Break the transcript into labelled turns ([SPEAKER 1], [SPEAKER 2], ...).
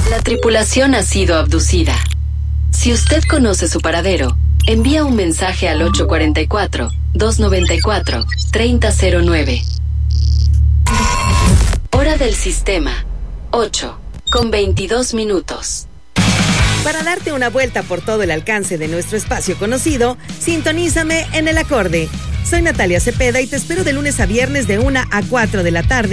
[SPEAKER 1] La tripulación ha sido abducida. Si usted conoce su paradero, envía un mensaje al 844-294-3009. Hora del sistema, 8:22.
[SPEAKER 2] Para darte una vuelta por todo el alcance de nuestro espacio conocido, sintonízame en El Acorde. Soy Natalia Cepeda y te espero de lunes a viernes de 1 a 4 de la tarde